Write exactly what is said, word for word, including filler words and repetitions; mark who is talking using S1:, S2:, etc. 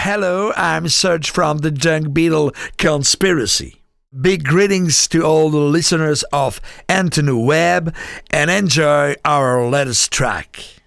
S1: Hello, I'm Serge from the Dung Beetle Conspiracy. Big greetings to all the listeners of Anthony Webb and enjoy our latest track.